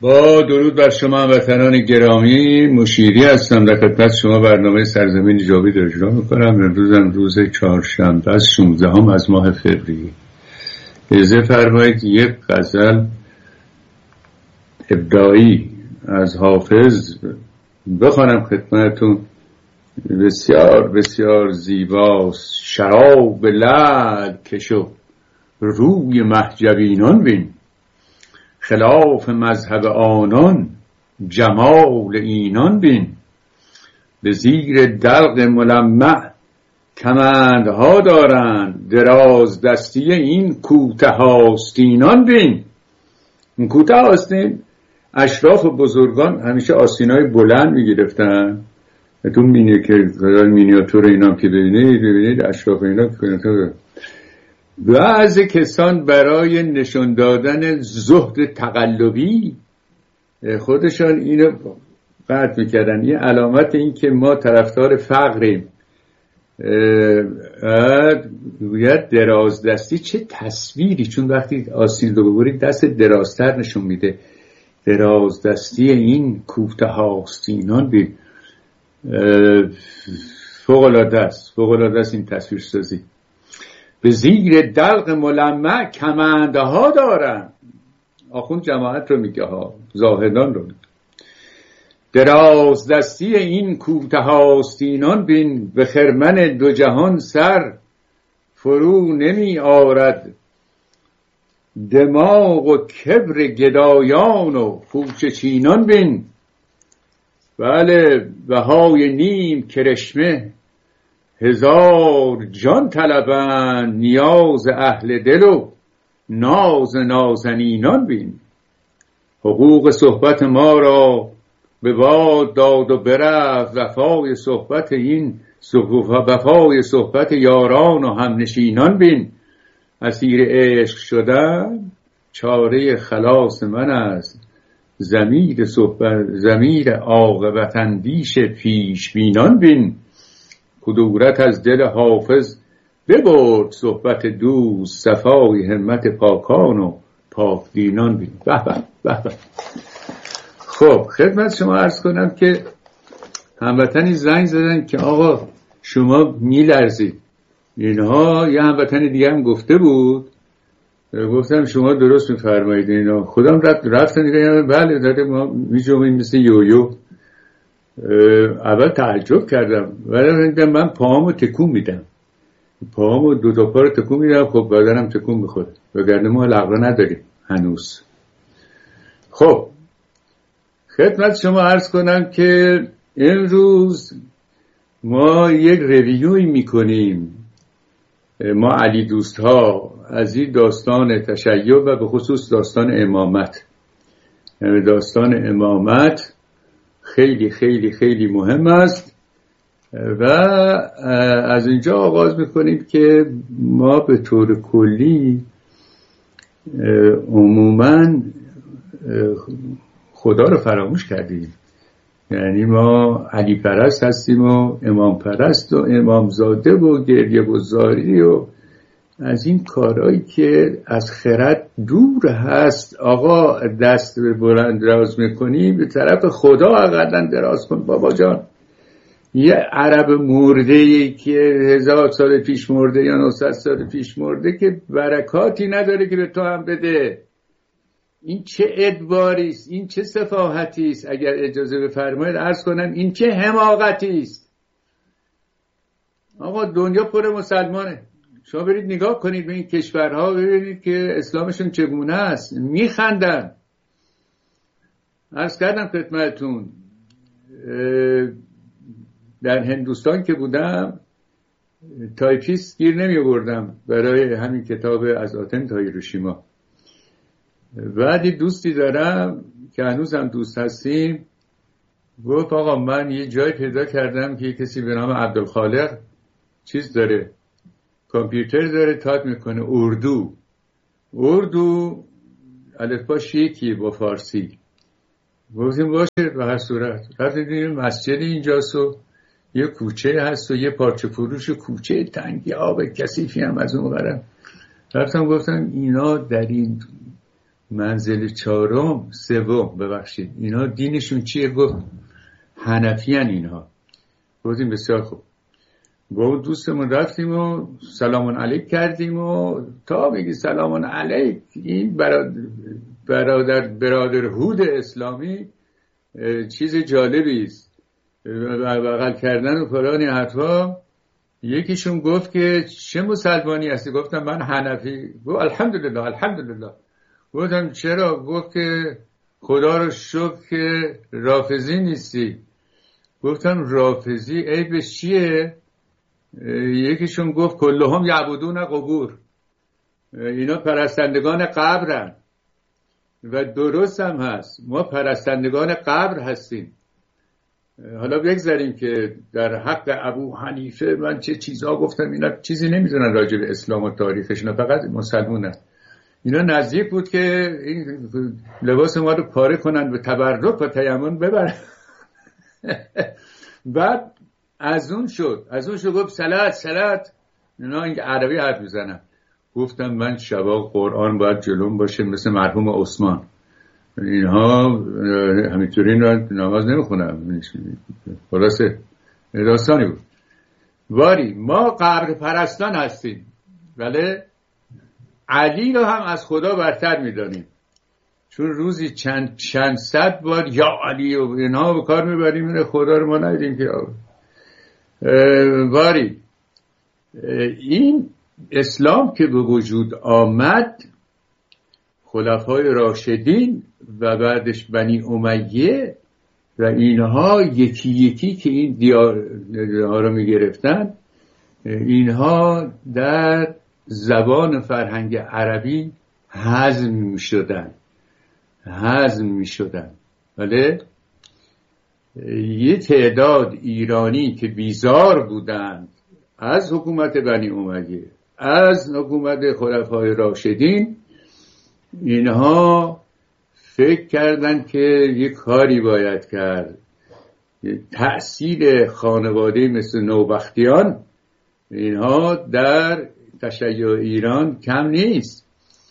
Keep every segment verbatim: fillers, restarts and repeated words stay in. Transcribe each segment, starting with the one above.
با درود بر شما وطنان گرامی، مشیری هستم در خدمت شما برنامه سرزمین جاوید رو اجرا میکنم. امروزم روز چهارشنبه از شانزدهم از ماه فوریه. اجازه فرمایید یک غزل ابداعی از حافظ بخوانم خدمتتون. بسیار بسیار زیباست. شراب لعل کشو روی محجبینان بین، خلاف مذهب آنان جمال اینان بین. به زیر دلق ملمع کمندها دارند، دراز دستی این کوته آستینان بین. این کوته آستین اشراف بزرگان همیشه آستینای بلند میگرفتن. تو مینیه که مینیاتور اینام که ببینید ببینید اشراف اینا که بعضی کسان برای نشان دادن زهد تقلبی خودشان اینو قطع میکردن. این علامت این که ما طرفدار فقریم. گوید دراز دستی چه تصویری، چون وقتی آستین رو ببرید دست درازتر نشون میده. دراز دستی این کوته آستینان بی فوق العاده است، فوق العاده است این تصویر سازی. به زیر دلق ملمع کمندها دارن. آخوند جماعت رو میگه ها، زاهدان رو میگه. دراز دستی این کوته آستینان بین، به خرمن دو جهان سر فرو نمی آرد. دماغ و کبر گدایان و خوشه چینان بین. بله بهای نیم کرشمه هزار جان طلبند، نیاز اهل دل و ناز نازنینان بین. حقوق صحبت ما را به باد داد و برفت، وفای صحبت این وفای صحبت یاران و همنشینان بین. اسیر عشق شدن چاره خلاص من است، ضمیر صحبت ضمیر عاقبت اندیش پیش بینان بین. کدورت از دل حافظ ببرد صحبت دوست، صفای همت پاکان و پاک دینان بین. به به به به. خب خدمت شما عرض کنم که هموطنی زنگ زدن که آقا شما میلرزید. اینها یه هموطن دیگه هم گفته بود، گفتم شما درست میفرمایید. اینا خودم رفت رفتن دیگه بله داده ما میجومیم مثل یویو. اول تعجب کردم ولی من پاهامو تکون میدم، پاهامو دو تا پا رو تکون میدم. خب بدنم تکون میخوره، وگرنه ما لغو نداریم هنوز. خب خدمت شما عرض کنم که امروز ما یک ریویوی میکنیم، ما علی دوست ها، از این داستان تشیع و به خصوص داستان امامت. یعنی داستان امامت خیلی خیلی خیلی مهم است و از اینجا آغاز میکنیم که ما به طور کلی عموماً خدا رو فراموش کردیم. یعنی ما علی پرست هستیم و امام پرست و امامزاده و گریه گذاری و از این کارهایی که از خرد دور هست. آقا دست به بلند دراز میکنی به طرف خدا اقلا دراز کن بابا جان. یه عرب مرده که هزار سال پیش مرده یا نهصد سال پیش مرده که برکاتی نداره که به تو هم بده. این چه ادباریست، این چه سفاهتیست. اگر اجازه بفرمایید عرض کنم این چه حماقتیست. آقا دنیا پر مسلمانه، شما برید نگاه کنید به این کشورها ببینید که اسلامشون چگونه است، میخندن. عرض کردم خدمتتون در هندوستان که بودم تایپیست گیر نمی آوردم برای همین کتاب از آتن تا هیروشیما. بعدی دوستی دارم که هنوز هم دوست هستیم، گفت آقا من یه جای پیدا کردم که کسی به نام عبدالخالق چیز داره، کامپیوتر داره تایپ میکنه اردو اردو الفباش یکیه با فارسی. گفتیم باشه به هر صورت. رفتیم دیدیم مسجد اینجاست و یه کوچه هست و یه پارچه فروش کوچه تنگی آب کثیفی هم از اون برم. رفتم گفتم اینا در این منزل چهارم سوم ببخشید اینا دینشون چیه؟ گفت حنفیان اینها. گفتیم بسیار خوب. با اون دوستمون رفتیم و سلام علیک کردیم و تا میگی سلام علیک این برادر برادر برادرهود اسلامی چیز جالبی است، بغل کردن و فلان حرفا. یکیشون گفت که چه مسلمانی هستی؟ گفتم من حنفی. گفت الحمدلله الحمدلله. گفتم چرا؟ گفت که خدا رو شکر که رافضی نیستی. گفتم رافضی عیبش چیه؟ یکیشون گفت کلهم یعبدون قبور، اینا پرستندگان قبرن. و درست هم هست، ما پرستندگان قبر هستیم. حالا بگذاریم که در حق ابو حنیفه من چه چیزها گفتم، اینا چیزی نمیدونن راجع به اسلام و تاریخش، اینا فقط مسلمونن. اینا نزدیک بود که این لباس ما رو پاره کنن، به تبرک و تیمم ببرن. بعد از اون شد از اون شد گفت صلات صلات، اینا این عربی حرف میزنن. گفتم من شبا قرآن باید جلوم باشه مثل مرحوم عثمان، اینها همینطوری نماز نمیخونم. خلاصه داستانی بود. واری ما قبر پرستان هستیم، بله. علی رو هم از خدا برتر میدانیم، چون روزی چند چند صد بار یا علی و اینها به کار میبریم، این خدا رو ما ندیدیم که. واری این اسلام که به وجود آمد، خلفای راشدین و بعدش بنی امیه و اینها یکی یکی که این دیارها رو می گرفتن، اینها در زبان فرهنگ عربی هضم می شدن هضم می شدن ولی یه تعداد ایرانی که بیزار بودند از حکومت بنی امیه، از حکومت خلفای راشدین، اینها فکر کردن که یک کاری باید کرد. تأثیر خانواده مثل نوبختیان اینها در تشیع ایران کم نیست.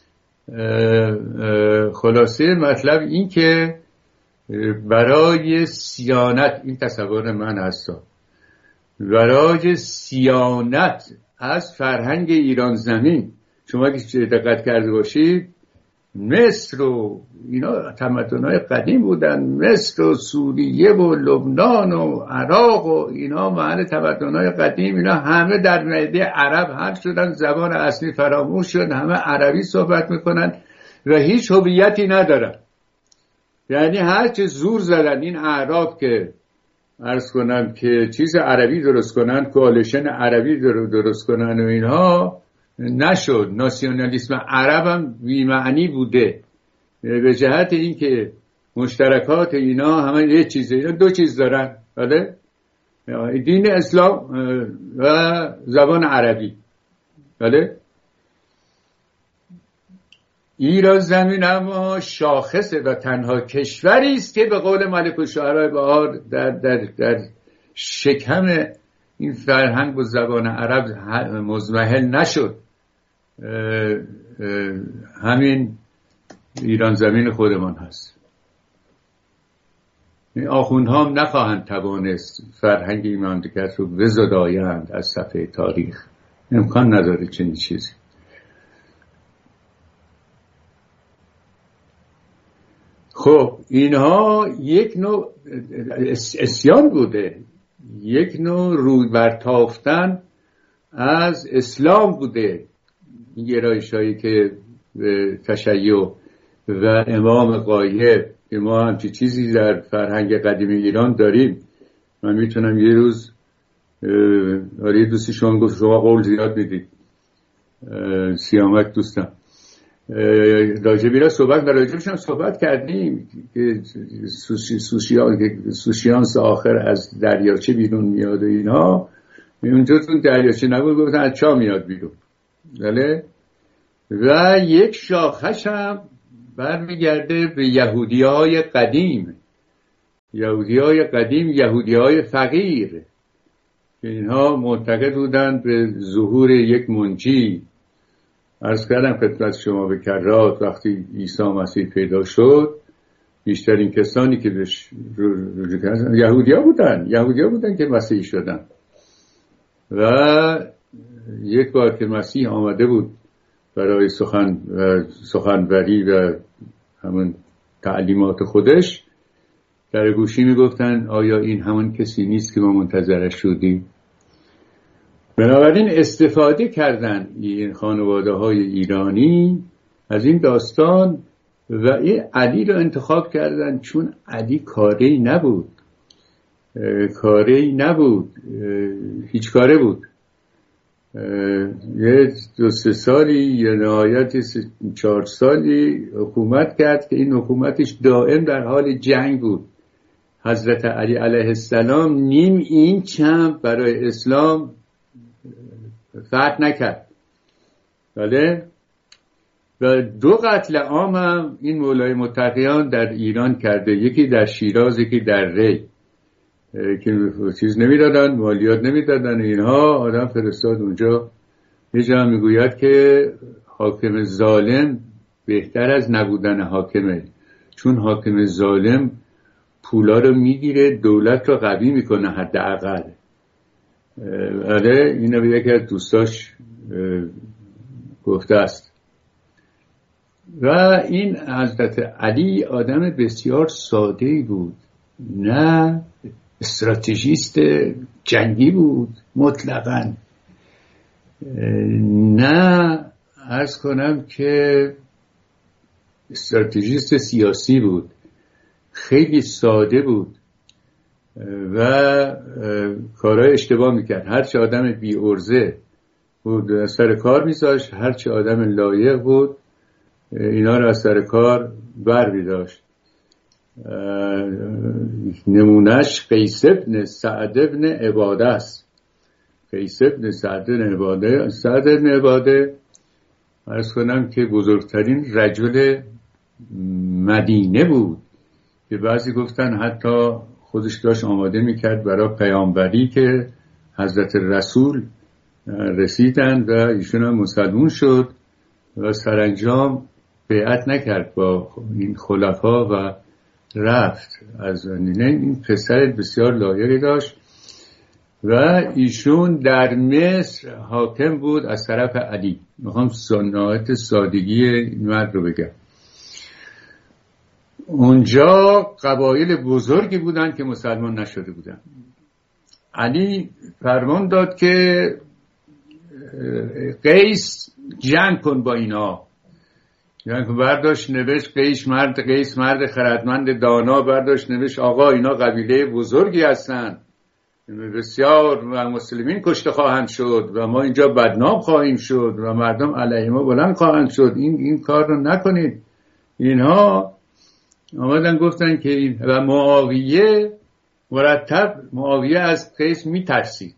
خلاصه مطلب این که برای صیانت، این تصور من هست، برای صیانت از فرهنگ ایران زمین، شما که دقت کرده باشید مصر و اینا تمدن‌های قدیم بودن، مصر و سوریه و لبنان و عراق و اینا محل تمدن‌های قدیم، اینا همه در معده عرب حل شدن، زبان اصلی فراموش شد، همه عربی صحبت میکنن و هیچ هویتی ندارن. یعنی هر چه زور زدن این اعراب که عرض کنن که چیز عربی درست کنن، کوالشن عربی درست کنن و اینها، نشد. ناسیونالیسم عرب هم بی‌معنی بوده به جهت این که مشترکات اینا همه یه چیزه، اینا دو چیز دارن، بله، دین اسلام و زبان عربی، بله. ایران زمین اما شاخصه و تنها کشوری است که به قول ملک الشعراء بهار در, در, در شکم این فرهنگ و زبان عرب مزمحل نشد. اه اه همین ایران زمین خودمان هست. این آخوندها هم نخواهند توانست فرهنگ این مملکت رو بزدایند از صفحه تاریخ، امکان نداره چنین چیزی. خب اینها یک نوع اسیان بوده، یک نوع روی برتافتن از اسلام بوده. این گرایش هایی که تشیع و امام غایب که ما همچی چیزی در فرهنگ قدیم ایران داریم. من میتونم یه روز آره دوستی شما گفت شما قول زیاد میدید، سیامک دوستم، راجبی را صحبت و راجبش هم صحبت کردیم که سوشی سوشیان سوشیانس آخر از دریاچه بیرون میاد و اینها. اونجا تو دریاچه نبود، گفتن از چا میاد بیرون، بله. و یک شاخش هم برمیگرده به یهودی های قدیم، یهودی های قدیم، یهودی های فقیر، اینها معتقد بودند به ظهور یک منجی عرض کردم خدمت شما به کرات وقتی عیسی مسیح پیدا شد بیشترین کسانی که بهش رجوع کردن یهودیا بودن یهودیا بودن که مسیحی شدن. و یک بار که مسیح آمده بود برای سخن سخنوری و همون تعلیمات خودش، در گوشی میگفتن آیا این همون کسی نیست که ما منتظرش شدیم؟ بنابراین استفاده کردن این خانواده های ایرانی از این داستان و این علی رو انتخاب کردن چون علی کاری نبود کاری نبود هیچ کاره بود. یه دو سه سالی یا نهایت چهار سالی حکومت کرد که این حکومتش دائم در حال جنگ بود. حضرت علی علیه السلام نیم اینچ هم برای اسلام فتح نکرد. بله. و دو قتل عام هم این مولای متقیان در ایران کرده، یکی در شیراز یکی در ری، که چیز نمیدادن، مالیات نمیدادن. اینها آدم فرستاد اونجا. یه جا میگوید که حاکم ظالم بهتر از نبودن حاکمه، چون حاکم ظالم پولا رو میگیره، دولت رو قوی میکنه حداقل. آره اینو به یکی از دوستاش گفته است. و این حضرت علی آدم بسیار ساده‌ای بود، نه استراتژیست جنگی بود مطلقاً، نه عرض کنم که استراتژیست سیاسی بود، خیلی ساده بود و کارهای اشتباه میکرد. هرچه آدم بی ارزه بود از سر کار میذاشت، هرچه آدم لایق بود اینا رو از سر کار بر میداشت. نمونش قیس ابن سعد ابن عباده است. قیس ابن سعد ابن عباده سعد ابن عباده عرض کنم که بزرگترین رجل مدینه بود که بعضی گفتن حتی خودش داشت آماده میکرد برای پیامبری که حضرت رسول رسیدن و ایشون هم مسلمون شد و سرانجام بیعت نکرد با این خلفا و رفت از زمینه. این پسر بسیار لایقی داشت و ایشون در مصر حاکم بود از طرف علی. میخوام سنت سادگی این مرد رو بگم. اونجا قبایل بزرگی بودن که مسلمان نشده بودن. علی فرمان داد که قیس جنگ کن با اینا. یعنی برداشت نوشت قیس مرد قیس مرد خردمند دانا، برداشت نوشت آقا اینا قبیله بزرگی هستن، بسیار و مسلمین کشته خواهند شد و ما اینجا بدنام خواهیم شد و مردم علیه ما بلند خواهند شد، این این کار رو نکنید. اینها آمدن گفتن که این و معاویه مرتب معاویه از قیس میترسید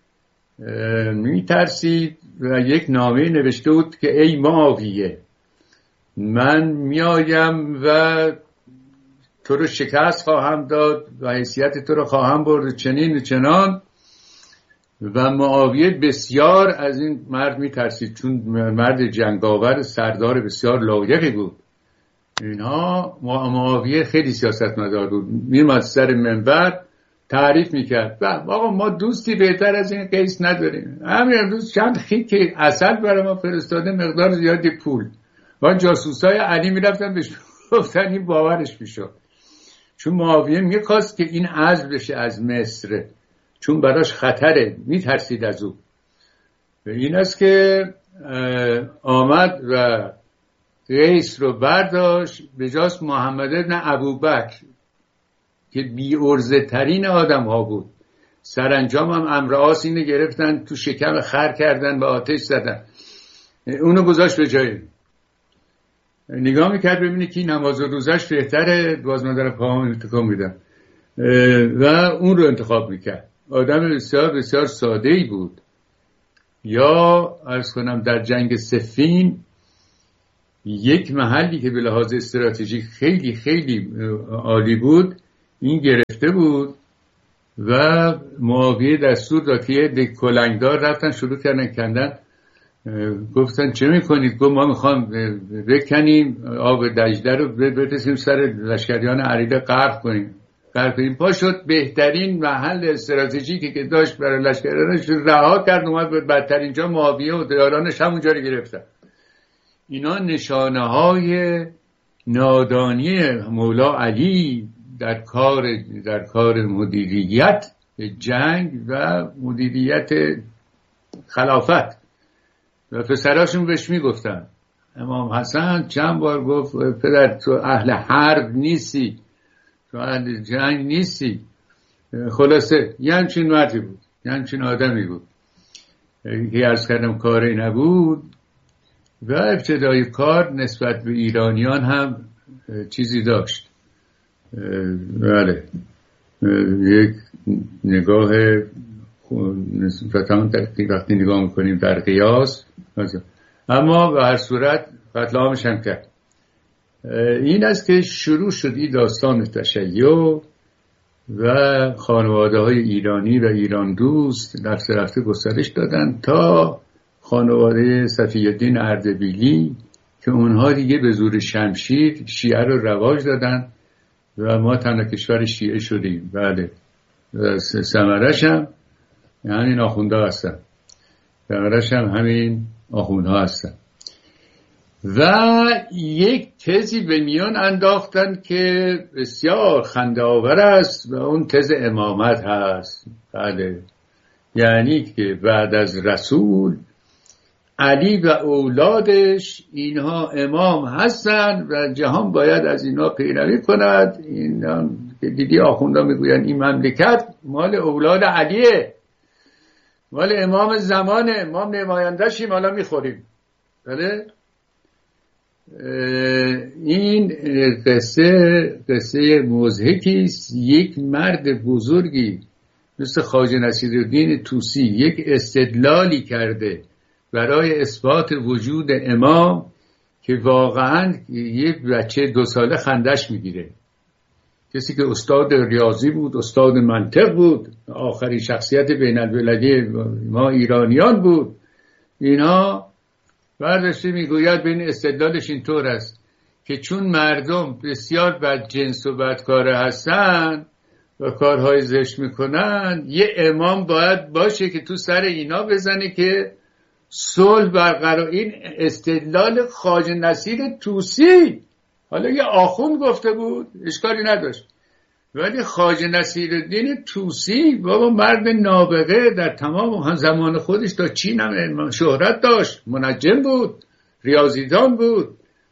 میترسید و یک نامه نوشته بود که ای معاویه من میایم و تو رو شکست خواهم داد و حیثیت تو رو خواهم برد چنین و چنان. و معاویه بسیار از این مرد میترسید چون مرد جنگاور سردار بسیار لایقی بود. اینها معاویه خیلی سیاستمدار بود، میومد سر منبر تعریف میکرد آقا ما دوستی بهتر از این قیس نداریم، همین امروز چند خیک عسل برای ما فرستاده مقدار زیادی پول. و جاسوسای علی میرفتن بهش گفتن این باورش میشد، چون معاویه میخواست که این عزل بشه از مصر، چون براش خطره، میترسید از او. و این است که آمد و قیس رو برداشت به جاست محمد ابن ابوبکر که بی ارزه ترین آدم ها بود. سرانجام هم عمرو عاص اینو گرفتن تو شکم خر کردن و آتش زدن، اونو گذاشت به جای. نگاه میکرد ببینه که نماز و روزش بهتره، باز من دارم پاهم انتقام میدم و اون رو انتخاب میکرد. آدم بسیار بسیار ساده‌ای بود. یا عرض کنم در جنگ صفین یک محلی که به لحاظ استراتژیک خیلی خیلی عالی بود این گرفته بود و معاویه دستور داد که یک کلنگدار رفتن شروع کردن کندن گفتن چه میکنید؟ گفت ما میخوام بکنیم آب دجله رو بتسیم سر لشکریان عریضه غرق کنیم. غرق کنیم پا شد بهترین محل استراتژیکی که داشت برای لشکریانش رها کرد، اومد به بدترین جا معاویه و یارانش همونجا رو گرفتن. اینا نشانه های نادانی مولا علی در کار در کار مدیریت جنگ و مدیریت خلافت. و پسراشون بهش میگفتن، امام حسن چند بار گفت پدر تو اهل حرب نیستی، تو اهل جنگ نیستی. خلاصه یه همچین مردی بود، یه همچین آدمی بود که عرض کردم کاری نبود. و ابتدای کار نسبت به ایرانیان هم چیزی داشت. بله، یک نگاه نسبتاً وقتی نگاه میکنیم در قیاس، اما به هر صورت قتل عامش هم کرد. این است که شروع شد این داستان تشیع و خانواده های ایرانی و ایران دوست رفته رفته گسترش دادن تا خانواده صفی الدین اردبیلی که اونها دیگه به زور شمشیر شیعه رو رواج دادن و ما تنها کشور شیعه شدیم. بله، ثمرش هم همین آخونده هستن، ثمرش هم همین آخونده هستن. و یک تزی به میان انداختن که بسیار خنده آور است و اون تز امامت هست. بله، یعنی که بعد از رسول علی و اولادش اینها امام هستن و جهان باید از اینا پیروی کند. اینا که دیدی آخونده میگوین این مملکت مال اولاد علیه، مال امام زمانه، ما نماینده‌شیم، حالا میخوریم. بله، این قصه قصه مضحکی است. یک مرد بزرگی مثل خواجه نصیرالدین طوسی یک استدلالی کرده برای اثبات وجود امام که واقعا یک بچه دو ساله خندش میگیره. کسی که استاد ریاضی بود، استاد منطق بود، آخرین شخصیت بین المللی ما ایرانیان بود، اینا برداشته میگوید بین استدلالش اینطور است که چون مردم بسیار بدجنس و بدکاره هستن و کارهای زشت میکنن، یه امام باید باشه که تو سر اینا بزنه که صلح برقرار. این استدلال خواجه نصیر طوسی، حالا یه آخوند گفته بود اشکالی نداشت، ولی خواجه نصیرالدین طوسی بابا مرد نابغه در تمام زمان خودش تا چین هم شهرت داشت، منجم بود، ریاضیدان بود.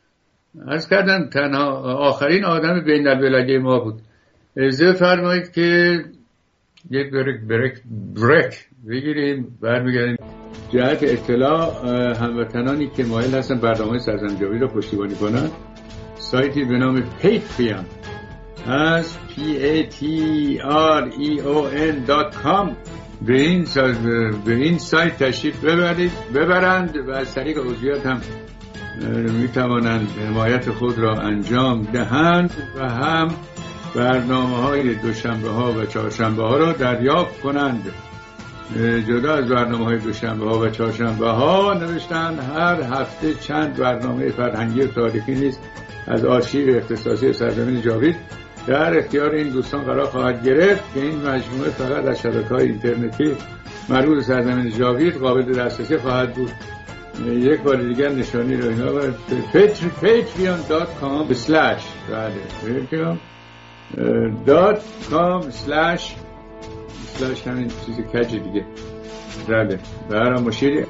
عرض کردم تنها آخرین آدم بین المللی ما بود. اجازه فرمایید که یک بریک بریک بریک بگیریم، برمیگردیم. جهت اطلاع هموطنانی که مایل هستن برنامه سرزمین جاوید رو پشتیبانی کنن، سایتی به نام پیتریون از پی ای تی آر ای او ان دات کام به این به این سایت تشریف ببرید ببرند و از طریق عضویت هم می توانند حمایت خود را انجام دهند و هم برنامه های دوشنبه ها و چهارشنبه ها را دریافت کنند. جدا از برنامه های دوشنبه ها و چهارشنبه ها نوشتند هر هفته چند برنامه فرهنگی و تاریخی نیز از آرشیو اختصاصی سرزمین جاوید در اختیار این دوستان قرار خواهد گرفت که این مجموعه فقط از شبکه‌های اینترنتی مربوط به سرزمین جاوید قابل دسترسی خواهد بود. یک بار دیگر نشانی رو اینا بر پیتریون دات کام سلش بله پیتریون دات کام سلش سلش همین چیز کج دیگه بله برام مشیری.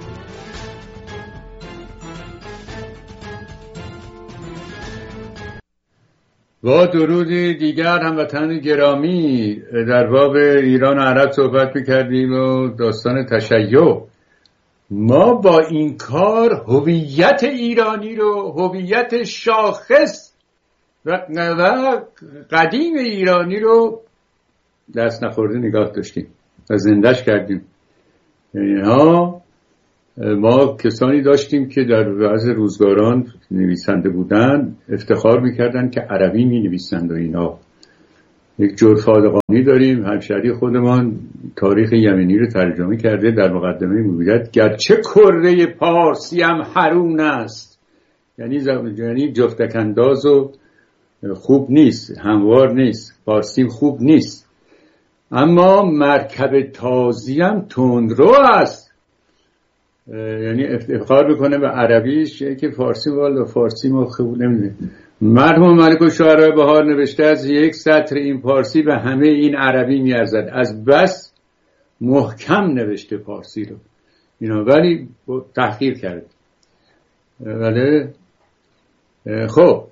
با درودی دیگر هموطنان گرامی، در باب ایران و عرب صحبت می‌کردیم و داستان تشیع. ما با این کار هویت ایرانی رو، هویت شاخص و قدیم ایرانی رو دست نخورده نگاه داشتیم و زندش کردیم. اینها ما کسانی داشتیم که در بعض روزگاران نویسنده بودن، افتخار میکردن که عربی می نویسند و اینا یک جرفادقانی داریم، همشهری خودمان تاریخ یمنی رو ترجمه کرده، در مقدمه میگوید گرچه کره پارسی هم حرون است، یعنی یعنی جفتک انداز و خوب نیست، هموار نیست، پارسیم خوب نیست، اما مرکب تازی هم تندرو است. یعنی افتخار میکنه به عربیش که فارسی والا فارسی ما خوب نمیده. مرحوم ملک الشعراء بهار نوشته از یک سطر این پارسی به همه این عربی میارزد، از بس محکم نوشته پارسی رو اینا، ولی تحقیر کرد. ولی خب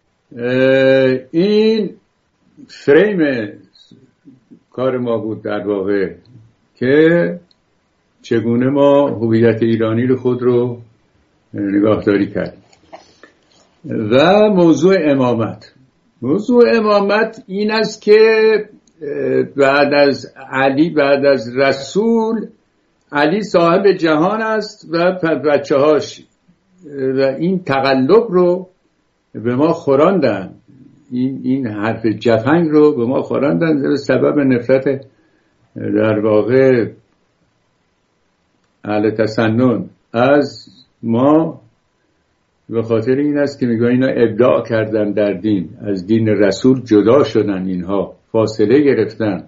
این فریم کار ما بود در واقع که چگونه ما هویت ایرانی رو خود رو نگاهداری کردیم. و موضوع امامت، موضوع امامت این است که بعد از علی، بعد از رسول، علی صاحب جهان است و بچه هاش و این تقلب رو به ما خوراندن، این این حرف جفنگ رو به ما خوراندن، سبب نفرت در واقع اهل تسنن از ما به خاطر این است که میگه اینا ابداع کردن در دین، از دین رسول جدا شدن، اینها فاصله گرفتن.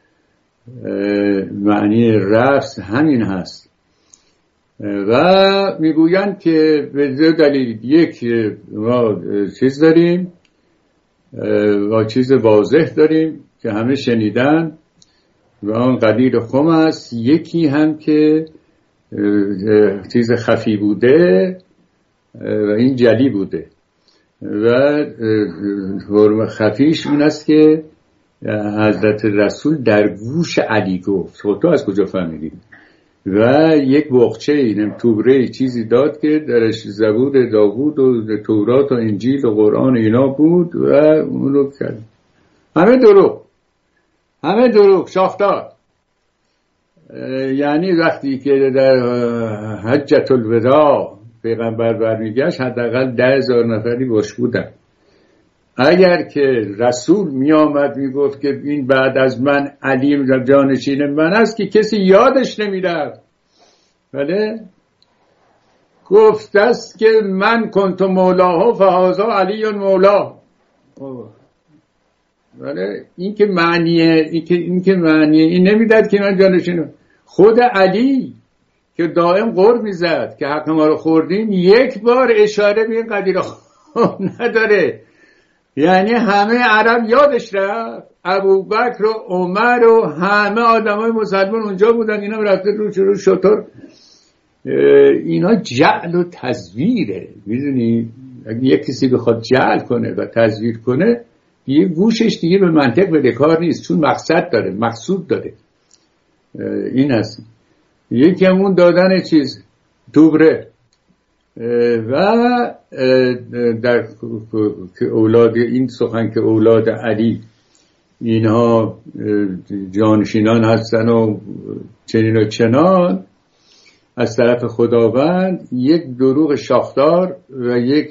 معنی رفض همین هست و میگویند که به دو دلیل، یک ما چیز داریم و چیز واضح داریم که همه شنیدن و آن قدیر خم است، یکی هم که چیز خفی بوده و این جلی بوده و حرم خفیش اون است که حضرت رسول در گوش علی گفت. خب تو از کجا فهمیدی؟ و یک بخچه اینم توبره چیزی داد که درش زبور داوود و تورات و انجیل و قرآن اینا بود و اون رو کرد. همه دروغ، همه دروغ شاختار. یعنی وقتی که در حجت الوداع پیغمبر برمیگشت حداقل ده هزار نفری باش بودن. اگر که رسول می آمد می گفت که این بعد از من علی جانشین من است که کسی یادش نمی رفت. بله گفت است که من کنت مولاه فهذا علی مولا. بله این که معنیه، این که این که معنیه این نمیداد که من جانشینم. خود علی که دائم غر میزد که حق ما رو خوردیم، یک بار اشاره به این قضیه نداره. یعنی همه عرب یادش رفت، ابوبکر و عمر و همه آدمای مسلمان اونجا بودن، اینا رفته رو رو شطور. اینا جعل و تزویره. میدونی اگه یک کسی بخواد جعل کنه و تزویر کنه، یه گوشش دیگه به منطق بده کار نیست، چون مقصد داره، مقصود داره. این هست. یکی همون دادن چیز دوبره و در اولاد این سخن که اولاد علی اینها جانشینان هستن و چنین و چنان از طرف خداوند، یک دروغ شاخدار و یک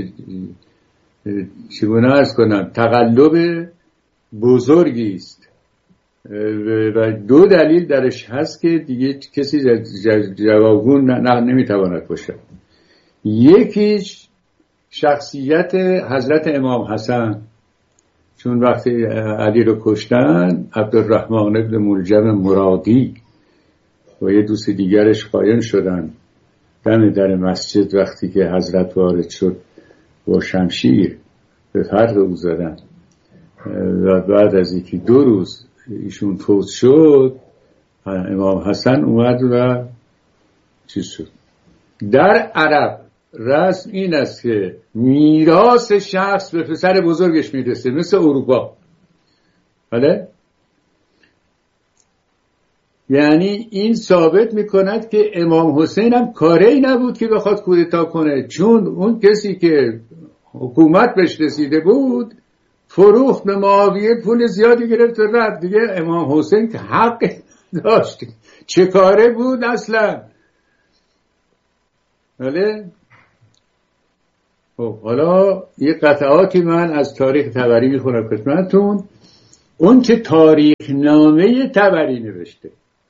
چگونه ارز کنم تقلب بزرگی است و دو دلیل درش هست که دیگه کسی جوابگو نمیتواند باشد. یکیش شخصیت حضرت امام حسن، چون وقتی علی رو کشتن عبدالرحمن ابن ملجم مرادی و یه دوست دیگرش قایم شدن دم در مسجد وقتی که حضرت وارد شد با شمشیر به فرق او زدن و بعد از یکی دو روز ایشون فوت شد، امام حسن اومد و چیز شد. در عرب رسم این است که میراث شخص به پسر بزرگش میرسه، مثل اروپا. بله؟ یعنی این ثابت میکند که امام حسین هم کاری نبود که بخواد کودتا کنه، چون اون کسی که حکومت بهش رسیده بود فروخت به معاویه، پول زیادی گرفت و رفت دیگه. امام حسین که حق داشت، چه کاره بود اصلا؟ بله؟ خب حالا یه قطعاتی من از تاریخ طبری میخونم خدمتتون اون که تاریخ نامه طبری نوشته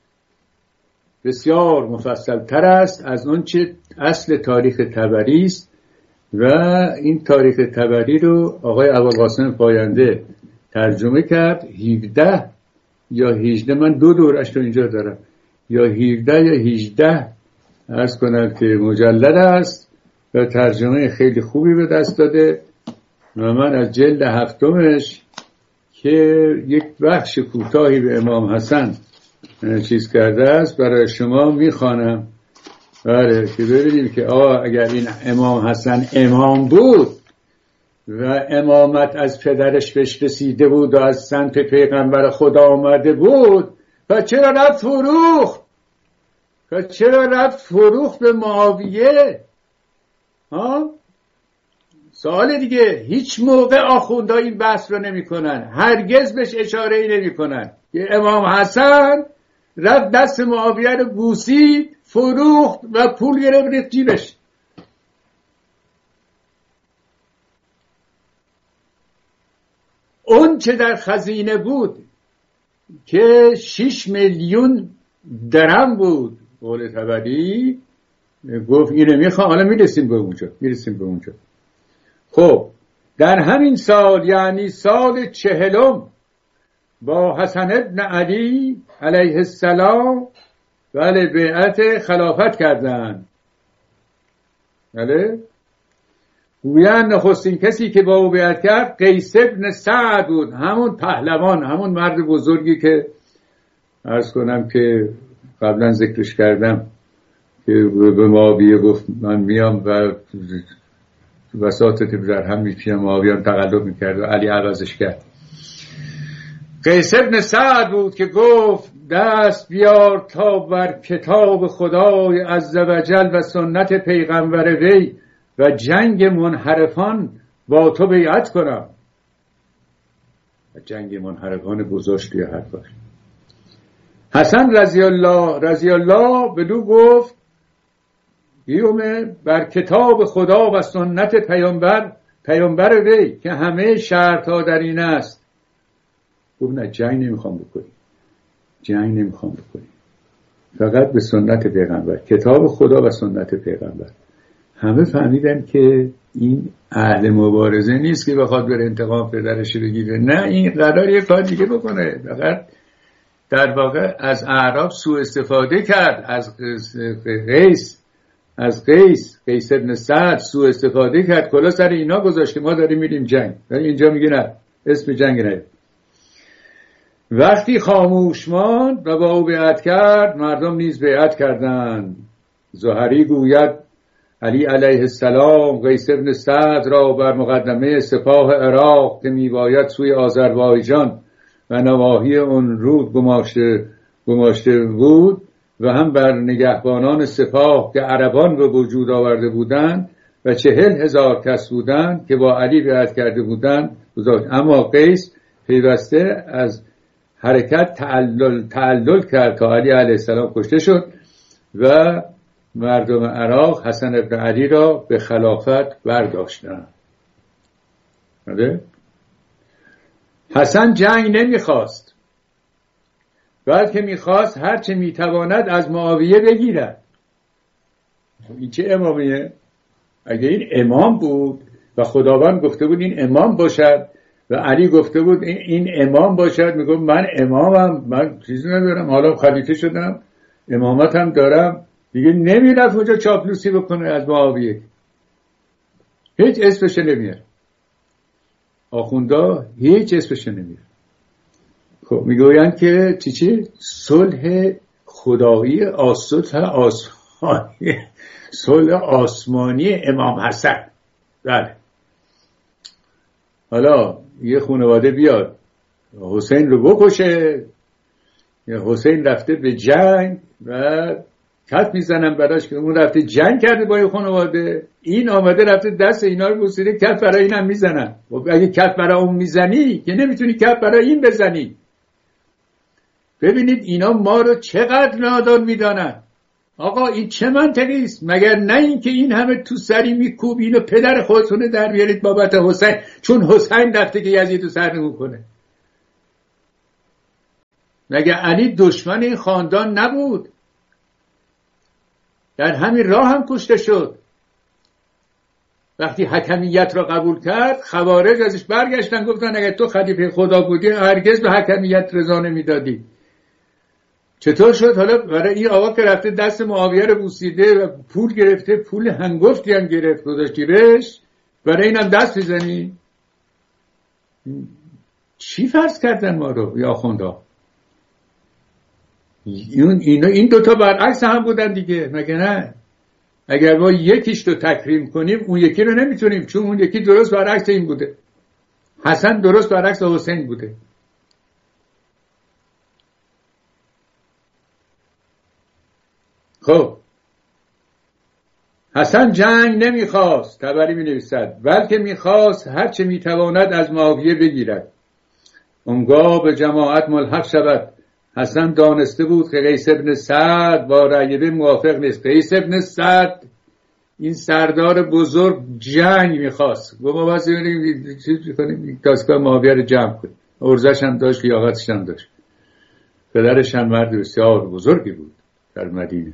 بسیار مفصل تر است از اون چه اصل تاریخ طبری است و این تاریخ طبری رو آقای ابوالقاسم پاینده ترجمه کرد. هفده یا هجده، من دو دورش رو اینجا دارم، یا هفده یا هجده عرض کنم که مجلد است و ترجمه خیلی خوبی به دست داده و من از جلد هفتمش که یک بخش کوتاهی به امام حسن چیز کرده است برای شما میخوانم. بله که ببینیم که آه اگر این امام حسن امام بود و امامت از پدرش بهش رسیده بود و از سمت پیغمبر خدا آمده بود و چرا رفت فروخت و چرا رفت فروخت به معاویه؟ ها سوال دیگه. هیچ موقع آخوندها این بحث رو نمی کنن، هرگز بهش اشاره ای نمی کنن که امام حسن رفت دست معاویه رو بوسید، فروخت و پول گرفت ریخت جیبش. اون چه در خزینه بود که شش میلیون درم بود، قول طبری گفت اینو میخوام. حالا میرسیم به اونجا میرسیم به اونجا خب در همین سال یعنی سال چهلم با حسن ابن علی علیه السلام بله بیعت خلافت کردند. بله گویند نخستین کسی که با او بیعت کرد قیس ابن سعد بود، همون پهلوان، همون مرد بزرگی که عرض کنم که قبلا ذکرش کردم که به معاویه گفت من میام و وساطت در هم میپیم. معاویه هم تقلب میکرد و علی عوضش کرد. قیس ابن سعد بود که گفت دست بیار تا بر کتاب خدای عزوجل و سنت پیغمبر وی و جنگ منحرفان با تو بیعت کنم. و جنگ منحرفان گذاشت توی حرفاش. حسن رضی الله رضی الله بدو گفت بیومه بر کتاب خدا و سنت پیامبر پیامبر وی که همه شرط ها در این است. گفت نه جنگ نمیخوام بکنی، جنگ نمیخوام بکنی، فقط به سنت پیغمبر، کتاب خدا و سنت پیغمبر. همه فهمیدن که این اهل مبارزه نیست که بخواد بر انتقام پدرش بگیره، نه این قرار یه کار دیگه بکنه. فقط در واقع از اعراب سوء استفاده کرد، از قیس از قیس قیس ابن سعد سوء استفاده کرد، کلا سر اینا گذاشت که ما داریم میریم جنگ. ولی اینجا میگه نه، اسم جنگ نه. وقتی خاموش ماند و با او بیعت کرد مردم نیز بیعت کردند. زهری گوید علی علیه السلام قیس ابن سعد را بر مقدمه سپاه عراق که میباید سوی آذربایجان و نواحی اون رود گماشته گماشته بود و هم بر نگهبانان سپاه که عربان به وجود آورده بودند و چهل هزار کس بودند که با علی بیعت کرده بودند گذاشت. اما قیس پیوسته از حرکت تعلل تعلل کرد تا علی علیه السلام کشته شد و مردم عراق حسن ابن علی را به خلافت برداشتند. حسن جنگ نمیخواست، بلکه میخواست هرچه میتواند از معاویه بگیرد. این چه امامیه؟ اگه این امام بود و خداوند گفته بود این امام باشد و علی گفته بود این امام باشد، میگم من امامم، من چیزی ندارم، حالا خلیفه شدم، امامت هم دارم دیگه، نمیرفت اونجا چاپلوسی بکنه از معاویه، هیچ اسمش نمیاره. آخوندا هیچ اسمش نمیاره. خب میگویند که چی چی؟ صلح خدایی آسوت آسمانی، صلح آسمانی امام حسن. بله حالا یه خانواده بیاد حسین رو بکشه، حسین رفته به جنگ و کف میزنن براش که اون رفته جنگ کرده با یه خانواده، این آمده رفته دست اینا رو بوسیده، کف برای این هم میزنن. و اگه کف برای اون میزنی که نمیتونی کف برای این بزنی. ببینید اینا ما رو چقدر نادان میدانن. آقا این چه منطقی است؟ مگر نه این که این همه تو سری میکوب اینو پدر خودتونه در بیارید بابت حسین، چون حسین رفته که یزید رو سر نمون کنه. مگه علی دشمن این خاندان نبود؟ در همین راه هم کشته شد. وقتی حکمیت را قبول کرد خوارج ازش برگشتن گفتن اگه تو خلیفه خدا بودی هرگز به حکمیت رضا نمیدادی. چطور شد حالا برای این آقا که رفته دست معاویه رو بوسیده و پول گرفته، پول هنگفتی هم گرفت گذاشتی بهش، برای اینم دست بزنی؟ چی فرض کردن ما رو یا آخوندا؟ این اینا این دوتا برعکس هم بودن دیگه، مگه نه؟ اگر ما یکیش رو تکریم کنیم اون یکی رو نمیتونیم، چون اون یکی درست برعکس این بوده. حسن درست برعکس حسین بوده. خب حسن جنگ نمیخواست، تبری می نویسد، بلکه میخواست هرچه میتواند از معاویه بگیرد. اونگاه به جماعت ملحق شود. حسن دانسته بود که قیس ابن سعد با رأی موافق نیست. قیس ابن سعد این سردار بزرگ جنگ میخواست. گفت ما بس ببینیم چیز کنیم دستگاه معاویه رو جمع کنیم. ارزش هم داشت، لیاقتش هم داشت. پدرش هم مرد بسیار بزرگی بود در مدینه.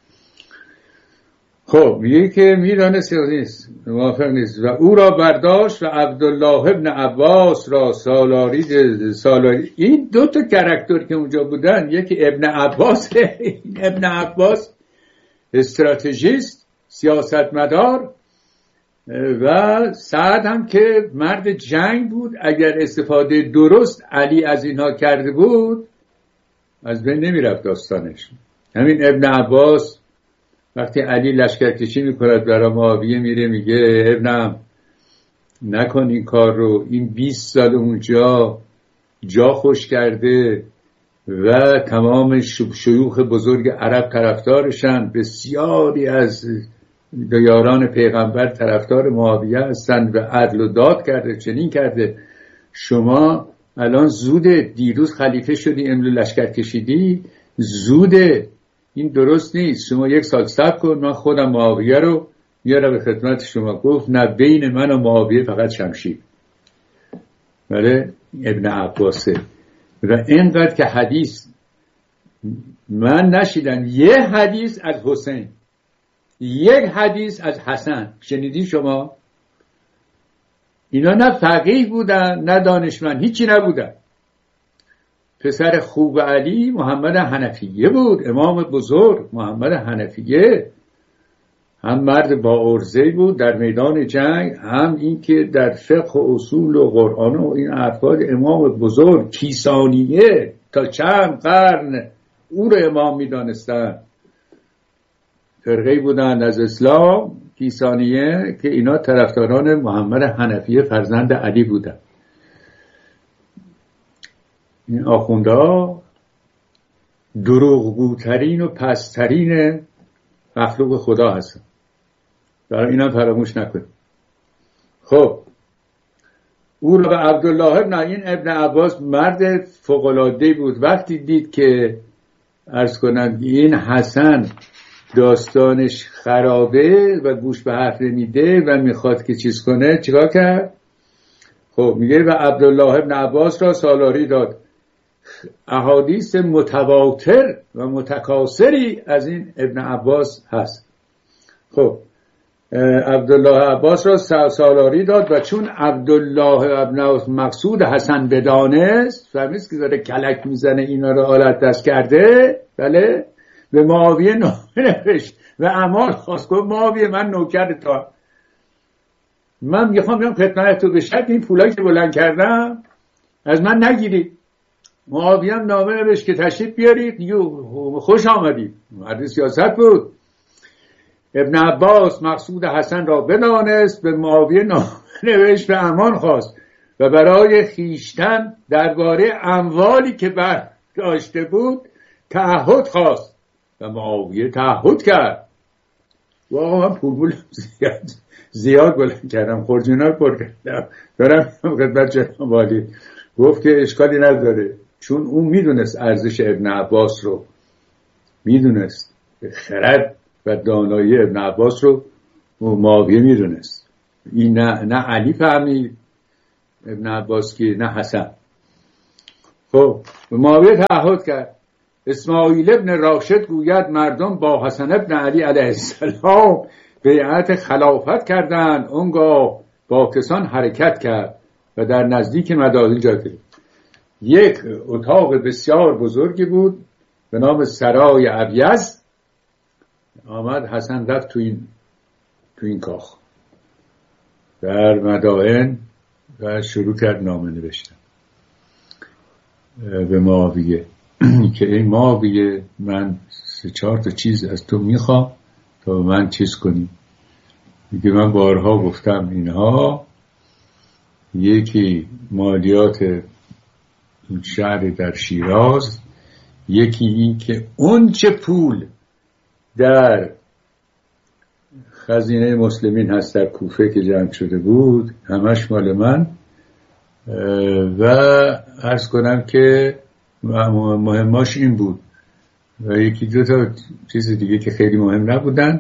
خب میگه که میدانست نیست، موافق نیست و او را برداشت و عبدالله ابن عباس را سالاری سالاری این دو تا کاراکتر که اونجا بودن، یکی ابن عباس ابن عباس استراتژیست سیاستمدار و سعد هم که مرد جنگ بود. اگر استفاده درست علی از اینها کرده بود از بین نمیرفت داستانش. همین ابن عباس وقتی علی لشکرکشی میکند برای معاویه میره میگه ابنم نکن این کار رو، این بیست سال اونجا جا خوش کرده و تمام شیوخ بزرگ عرب طرفدارشن، بسیاری از یاران پیغمبر طرفدار معاویه هستن و عدل و داد کرده، چنین کرده. شما الان زوده، دیروز خلیفه شدی امروز لشکر کشیدی، زوده، این درست نیست. شما یک سال صبر کن، من خودم معاویه رو میارم به خدمت شما. گفت نه، بین من و معاویه فقط شمشیر. بله ابن عباسه. و اینقدر که حدیث من نشیدم، یه حدیث از حسین، یک حدیث از حسن شنیدی شما؟ اینا نه فقیه بودن نه دانشمند، هیچی نبودن. پسر خوب علی محمد حنفیه بود، امام بزرگ محمد حنفیه، هم مرد با عرضه بود در میدان جنگ، هم این که در فقه و اصول و قرآن و این افراد امام بزرگ کیسانیه تا چند قرن او رو امام میدانستن. فرقه بودند از اسلام کیسانیه که اینا طرفداران محمد حنفیه فرزند علی بودند. این آخوندها دروغگوترین و پسترین مخلوق خدا هستن، برای اینا فراموش نکنیم. خب او را به عبدالله ابن این ابن عباس مرد فوق‌العاده‌ای بود. وقتی دید که عرض کنند این حسن داستانش خرابه و گوش به حرف نمیده و میخواد که چیز کنه، چیکار کرد؟ خب میگه و عبدالله ابن عباس را سالاری داد. احادیث متواتر و متکاثری از این ابن عباس هست. خب عبدالله عباس را سالاری داد و چون عبدالله ابن مقصود حسن بدانست، فهمید که داره کلک میزنه اینا رو آلت دست کرده، بله، به معاویه نامه نوشت و امان خواست. گفت معاویه من نوکر تا، من میخوام بیام خدمت تو، به شرط این پولایی که بلند کردم از من نگیری. معاویه هم نامه نوشت که تشریف بیارید، دیگه خوش آمدید. مرد سیاست بود. ابن عباس مقصود حسن را بدانست، به معاویه نامه نوشت و امان خواست و برای خیشتن درباره اموالی که برداشته بود تعهد خواست و معاویه تعهد کرد. واقعا من پول بولم زیاد زیاد بلند کردم، خورجینا رو پر کردم، دارم خدمت جناب عالی. گفت که اشکالی نداره، چون اون میدونست ارزش ابن عباس رو، میدونست خرد و دانایی ابن عباس رو معاویه میدونست. این نه, نه علی فهمید ابن عباس که نه حسن. خب معاویه تعهد کرد. اسماعیل ابن راشد گوید مردم با حسن ابن علی علیه السلام بیعت خلافت کردند. اونگاه با کسان حرکت کرد و در نزدیک مدائن جا گرفت. یک اتاق بسیار بزرگی بود به نام سرای ابیض. آمد حسن رفت تو این تو این کاخ در مدائن و شروع کرد نامه نوشتن به معاویه که این معاویه من سه چهار تا چیز از تو میخوام تا من چیز کنی. میگه من بارها گفتم اینها یکی مالیات این شهر در شیراز، یکی این که اون چه پول در خزینه مسلمین هست در کوفه که جمع شده بود همش مال من، و عرض کنم که مهماش این بود و یکی دو تا چیز دیگه که خیلی مهم نبودن.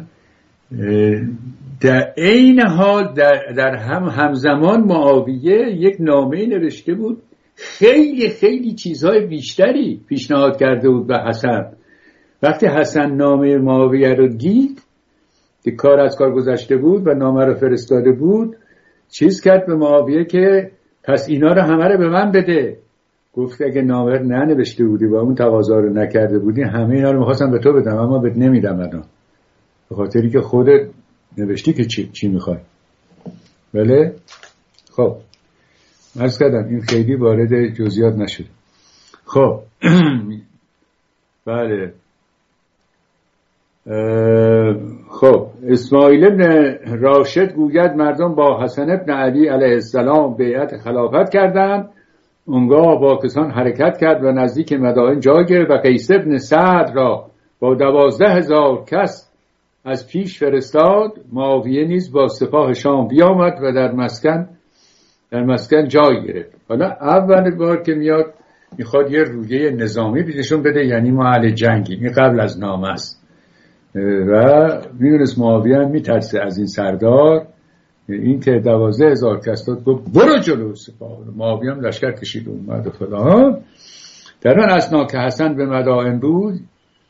در این حال در, در هم همزمان معاویه یک نامه نوشته بود خیلی خیلی چیزهای بیشتری پیشنهاد کرده بود به حسن. وقتی حسن نامه معاویه رو دید که کار از کار گذشته بود و نامه رو فرستاده بود، چیز کرد به معاویه که پس اینا رو همه رو به من بده. گفت اگه نامه رو ننوشته بودی و اون تقاضا رو نکرده بودی همه اینا رو می‌خواستم به تو بدم اما بهت نمیدم الان، به خاطری که خودت نوشتی که چی, چی میخوای. بله خب عرض کردم این خیلی وارد جزئیات نشد. خب بله خب اسماعیل ابن راشد گوید مردم با حسن ابن علی علیه السلام بیعت خلافت کردند. اونگاه با کسان حرکت کرد و نزدیک مدائن جا گرفت و قیس ابن سعد را با دوازده هزار کس از پیش فرستاد. معاویه نیز با سپاه شام بیامد و در مسکن در مسکن جای گرفت. حالا اول بار که میاد میخواد یه رویه نظامی بیشون بده، یعنی ما اهل جنگیم. این قبل از نامه است و میدونست معاویه هم میترسه از این سردار. این که دوازده هزار کس داد گفت برو جلو سپاه. معاویه هم لشکر کشید اومد و فلان. در آن اثنا که حسن به مدائن بود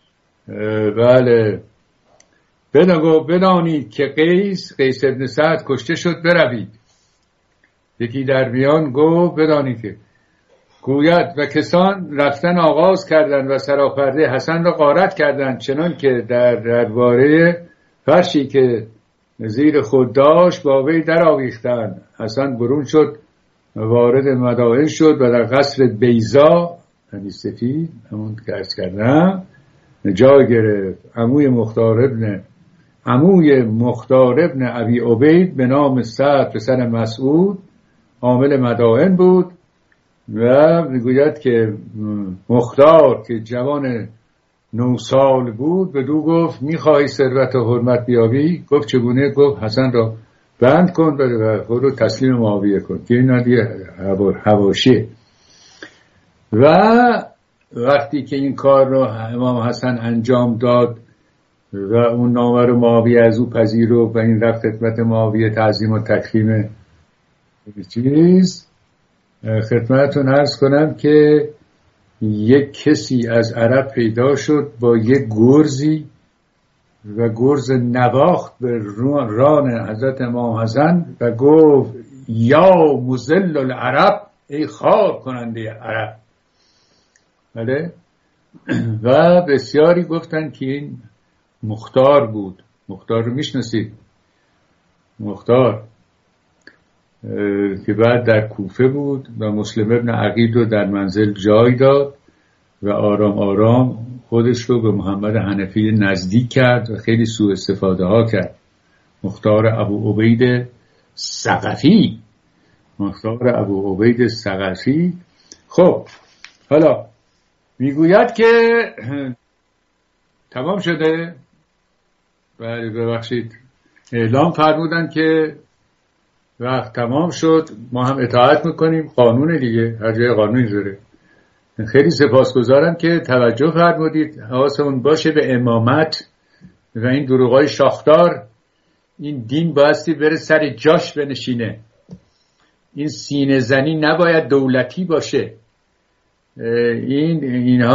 بله بدانید که قیس قیس ابن سعد کشته شد بروید. یکی در بیان گفت بدانید که گوید و کسان رفتن آغاز کردند و سراپرده حسن را غارت کردند، چنان که در درباره فرشی که زیر خود داشت با وی در آویختند. حسن برون شد وارد مدائن شد و در قصر بیضا یعنی سفید همون که عرض کردم جا گرفت. عموی مختار ابن عموی مختار ابن ابی عبید به نام سعد پسر مسعود عامل مدائن بود و میگوید که مختار که جوان نه سال بود بدو گفت میخواهی ثروت و حرمت بیابی؟ گفت چگونه؟ گفت حسن را بند کن و خود رو تسلیم معاویه کن که این دیگه حواشیه. و وقتی که این کار رو امام حسن انجام داد و اون نامه رو معاویه از او پذیرفت و این رفت خدمت معاویه تعظیم و تکریم چیز، خدمتتون عرض کنم که یک کسی از عرب پیدا شد با یک گرزی و گرز نواخت به ران حضرت امام حسن و گفت یا مذل العرب، ای خوار کننده عرب. بله و بسیاری گفتن که این مختار بود. مختار رو میشناسید؟ مختار که بعد در کوفه بود و مسلم ابن عقیل رو در منزل جای داد و آرام آرام خودش رو به محمد حنفی نزدیک کرد و خیلی سوء استفاده ها کرد. مختار ابو عبید ثقفی مختار ابو عبید ثقفی. خب حالا میگوید که تمام شده. بله ببخشید اعلام فرمودن که وقت تمام شد، ما هم اطاعت میکنیم، قانون دیگه، هر جای قانونی داره. خیلی سپاسگزارم که توجه فرمودید. حواسمون باشه به امامت و این دروغای شاخدار. این دین بایستی بره سر جاش بنشینه. این سینه زنی نباید دولتی باشه. این اینها